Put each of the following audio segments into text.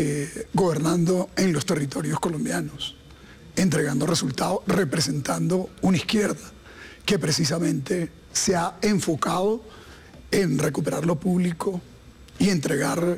gobernando en los territorios colombianos, entregando resultados, representando una izquierda que precisamente se ha enfocado en recuperar lo público y entregar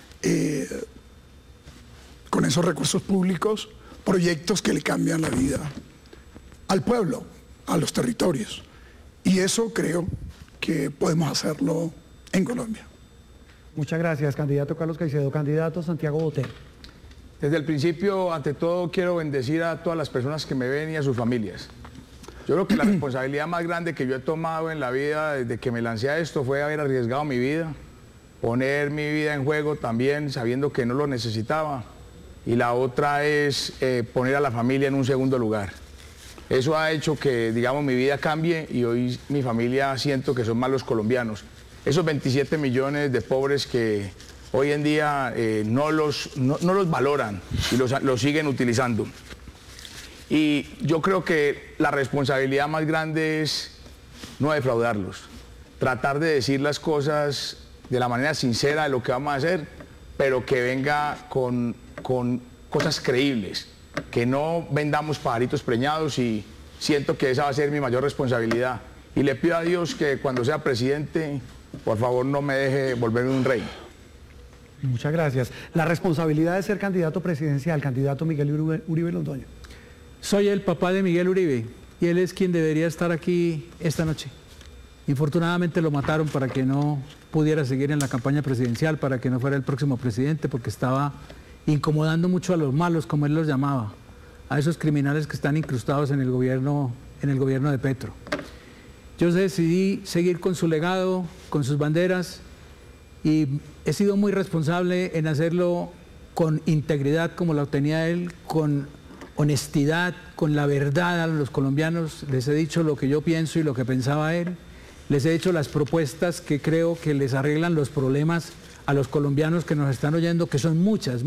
con esos recursos públicos proyectos que le cambian la vida al pueblo, a los territorios. Y eso creo que podemos hacerlo en Colombia. Muchas gracias, candidato Carlos Caicedo. Candidato Santiago Botero. Desde el principio, ante todo, quiero bendecir a todas las personas que me ven y a sus familias. Yo creo que la responsabilidad más grande que yo he tomado en la vida desde que me lancé a esto fue haber arriesgado mi vida, poner mi vida en juego también sabiendo que no lo necesitaba. Y la otra es poner a la familia en un segundo lugar. Eso ha hecho que, digamos, mi vida cambie y hoy mi familia siento que son más los colombianos. Esos 27 millones de pobres que hoy en día no los valoran y los siguen utilizando. Y yo creo que la responsabilidad más grande es no defraudarlos, tratar de decir las cosas de la manera sincera de lo que vamos a hacer, pero que venga con cosas creíbles, que no vendamos pajaritos preñados, y siento que esa va a ser mi mayor responsabilidad. Y le pido a Dios que cuando sea presidente, por favor no me deje volverme un rey. Muchas gracias. La responsabilidad de ser candidato presidencial, candidato Miguel Uribe Londoño. Soy el papá de Miguel Uribe y él es quien debería estar aquí esta noche. Infortunadamente lo mataron para que no pudiera seguir en la campaña presidencial, para que no fuera el próximo presidente, porque estaba incomodando mucho a los malos, como él los llamaba, a esos criminales que están incrustados en el gobierno de Petro. Yo decidí seguir con su legado, con sus banderas, y he sido muy responsable en hacerlo con integridad como la tenía él, con honestidad, con la verdad a los colombianos. Les he dicho lo que yo pienso y lo que pensaba él. Les he hecho las propuestas que creo que les arreglan los problemas a los colombianos que nos están oyendo, que son muchas.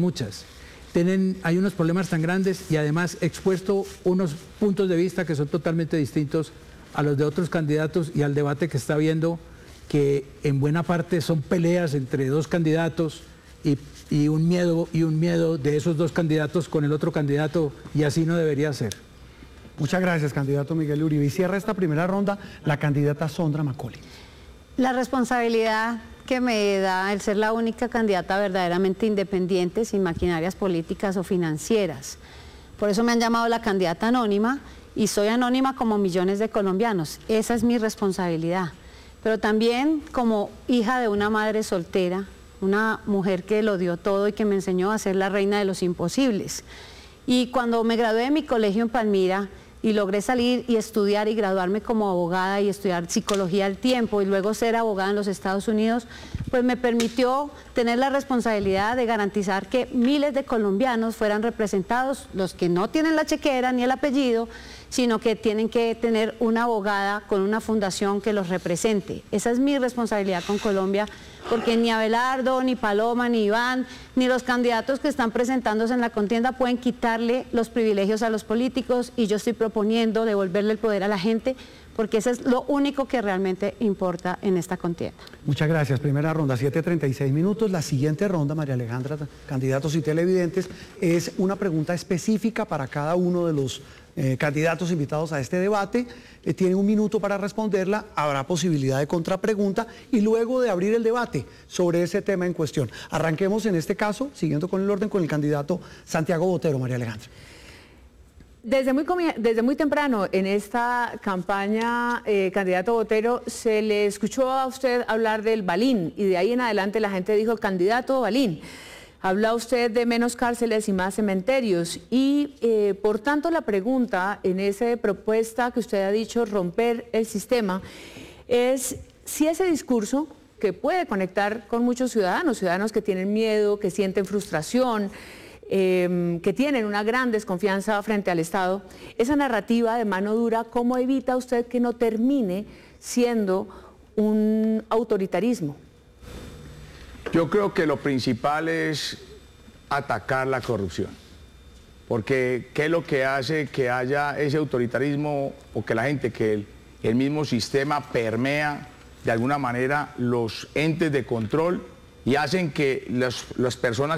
Hay unos problemas tan grandes y además he expuesto unos puntos de vista que son totalmente distintos a los de otros candidatos y al debate que está habiendo, que en buena parte son peleas entre dos candidatos y un miedo de esos dos candidatos con el otro candidato, y así no debería ser. Muchas gracias, candidato Miguel Uribe. Y cierra esta primera ronda la candidata Sondra Macaulay. La responsabilidad que me da el ser la única candidata verdaderamente independiente, sin maquinarias políticas o financieras. Por eso me han llamado la candidata anónima, y soy anónima como millones de colombianos. Esa es mi responsabilidad. Pero también como hija de una madre soltera, una mujer que lo dio todo y que me enseñó a ser la reina de los imposibles. Y cuando me gradué de mi colegio en Palmira y logré salir y estudiar y graduarme como abogada y estudiar psicología al tiempo y luego ser abogada en los Estados Unidos, pues me permitió tener la responsabilidad de garantizar que miles de colombianos fueran representados, los que no tienen la chequera ni el apellido, sino que tienen que tener una abogada con una fundación que los represente. Esa es mi responsabilidad con Colombia, porque ni Abelardo, ni Paloma, ni Iván, ni los candidatos que están presentándose en la contienda pueden quitarle los privilegios a los políticos, y yo estoy proponiendo devolverle el poder a la gente, porque eso es lo único que realmente importa en esta contienda. Muchas gracias. Primera ronda, 7:36 minutos. La siguiente ronda, María Alejandra, candidatos y televidentes, es una pregunta específica para cada uno de los candidatos invitados a este debate. Tiene un minuto para responderla, habrá posibilidad de contrapregunta y luego de abrir el debate sobre ese tema en cuestión. Arranquemos en este caso, siguiendo con el orden, con el candidato Santiago Botero. María Alejandra. Desde muy temprano en esta campaña, candidato Botero, se le escuchó a usted hablar del Balín, y de ahí en adelante la gente dijo candidato Balín. Habla usted de menos cárceles y más cementerios, y por tanto la pregunta en esa propuesta que usted ha dicho, romper el sistema, es si ese discurso que puede conectar con muchos ciudadanos que tienen miedo, que sienten frustración, que tienen una gran desconfianza frente al Estado, esa narrativa de mano dura, ¿cómo evita usted que no termine siendo un autoritarismo? Yo creo que lo principal es atacar la corrupción, porque ¿qué es lo que hace que haya ese autoritarismo, o que la gente, que el mismo sistema permea de alguna manera los entes de control y hacen que las personas